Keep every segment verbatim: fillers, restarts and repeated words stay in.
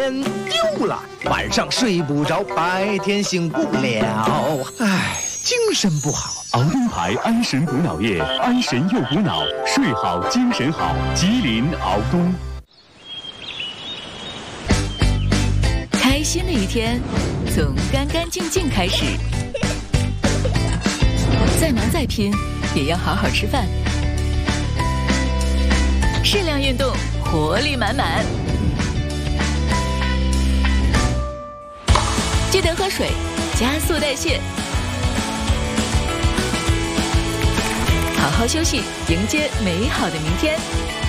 人丢了，晚上睡不着，白天醒不了，唉，精神不好。 熬东牌安神补脑液，安神又补脑，睡好精神好。吉林熬东。 开心的一天，从干干净净开始。再忙再拼，也要好好吃饭。适量运动，活力满满。记得喝水，加速代谢。好好休息，迎接美好的明天。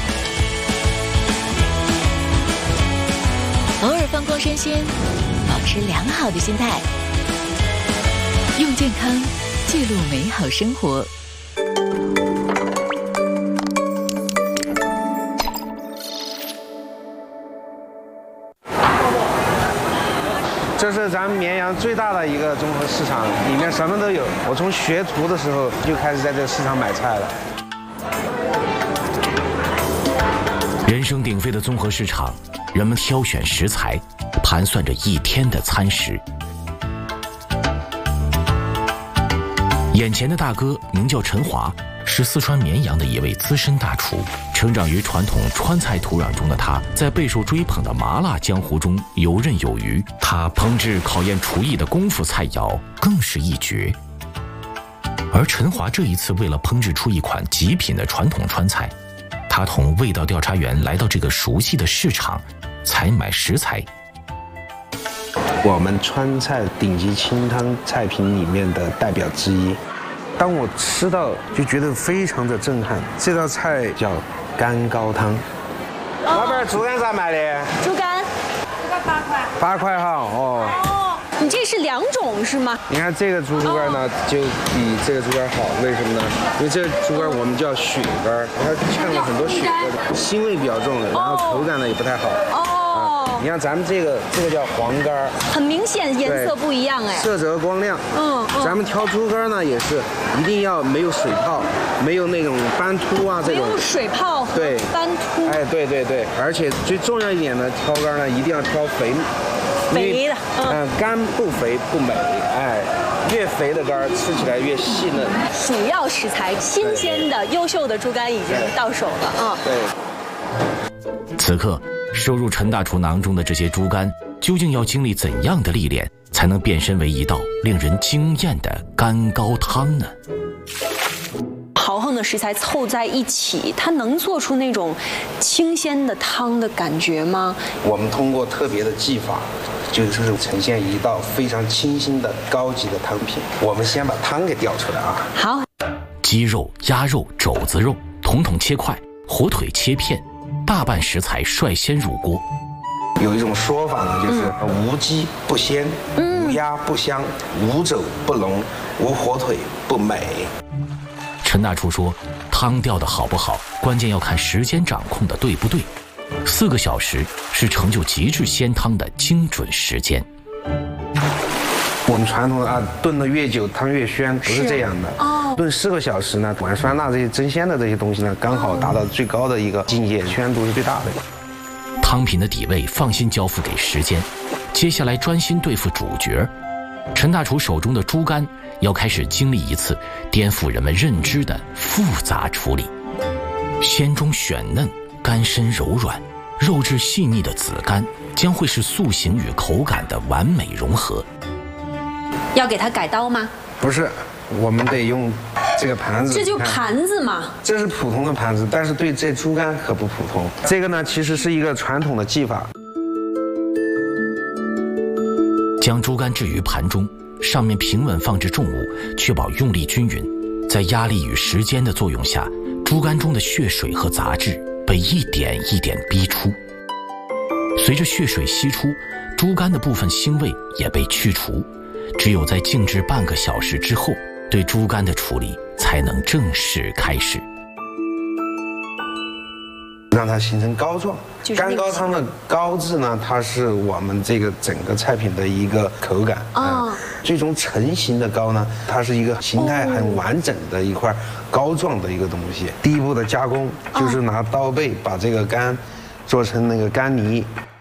偶尔放光身心，保持良好的心态，用健康记录美好生活。 这是咱们绵阳最大的一个综合市场，里面什么都有。我从学徒的时候就开始在这个市场买菜了。 人声鼎沸的综合市场，人们挑选食材，盘算着一天的餐食。眼前的大哥名叫陈华，是四川绵阳的一位资深大厨。成长于传统川菜土壤中的他，在备受追捧的麻辣江湖中游刃有余。他烹制考验厨艺的功夫菜肴更是一绝。而陈华这一次为了烹制出一款极品的传统川菜，他同味道调查员来到这个熟悉的市场，采买食材。 我们川菜顶级清汤菜品里面的代表之一。当我吃到就觉得非常的震撼。这道菜叫干高汤。老板，猪肝咋卖的？ 猪肝，猪肝八块。 八块哈，哦。 哦，你这是两种是吗？ 你看这个猪猪肝呢，就比这个猪肝好，为什么呢？因为这个猪肝我们叫血肝，它嵌了很多血的，腥味比较重的，然后口感呢也不太好。哦。你看咱们这个这个叫黄肝， 很明显颜色不一样哎， 色泽光亮。 嗯，嗯咱们挑猪肝呢也是一定要没有水泡，没有那种斑秃啊这种。 没有水泡和对斑秃。 哎，对对对，而且最重要一点呢，挑肝呢一定要挑肥， 肥的。 嗯、呃，肝不肥不美，哎，越肥的肝吃起来越细嫩。 主要食材新鲜的、优秀的猪肝已经到手了啊。 对。 此刻。收入陈大厨囊中的这些猪肝，究竟要经历怎样的历练，才能变身为一道令人惊艳的干高汤呢？ 豪横的食材凑在一起，它能做出那种清鲜的汤的感觉吗？ 我们通过特别的技法，就是呈现一道非常清新的高级的汤品。我们先把汤给调出来啊。 好。 鸡肉、鸭肉、肘子肉统统切块，火腿切片。大半食材率先入锅。 有一种说法呢，就是无鸡不鲜， 嗯、 无鸭不香，无肘不浓，无火腿不美。 陈大厨说，汤调的好不好，关键要看时间掌控的对不对。四个小时是成就极致鲜汤的精准时间。 我们传统的啊，炖的越久汤越鲜，不是这样的。哦。炖四个小时呢，烷酸钠这些增鲜的这些东西呢，刚好达到最高的一个境界，鲜度是最大的。 汤品的底味放心交付给时间，接下来专心对付主角。陈大厨手中的猪肝要开始经历一次颠覆人们认知的复杂处理。鲜中选嫩，肝深柔软，肉质细腻的子肝将会是塑形与口感的完美融合。 要给它改刀吗？ 不是。我们得用这个盘子， 这就盘子嘛。 这是普通的盘子，但是对这猪肝可不普通。这个呢，其实是一个传统的技法。 将猪肝置于盘中，上面平稳放置重物，确保用力均匀。在压力与时间的作用下，猪肝中的血水和杂质被一点一点逼出。随着血水析出，猪肝的部分腥味也被去除。只有在静置半个小时之后，对猪肝的处理才能正式开始， 让它形成膏状。干高汤的高字呢，它是我们这个整个菜品的一个口感啊、嗯。最终成型的膏呢，它是一个形态很完整的一块膏状的一个东西。第一步的加工就是拿刀背把这个肝做成那个干泥，